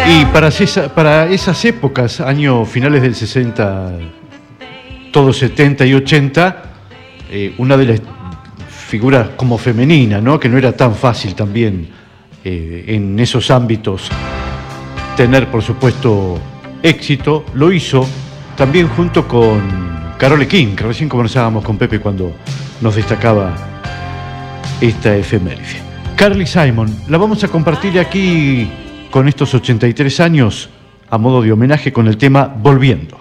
Y para esas épocas, años finales del 60, todos 70 y 80, una de las figuras como femenina, ¿no? Que no era tan fácil también en esos ámbitos tener, por supuesto, éxito, lo hizo también junto con Carole King, que recién conversábamos con Pepe cuando nos destacaba esta efeméride. Carly Simon, la vamos a compartir aquí con estos 83 años a modo de homenaje con el tema Volviendo.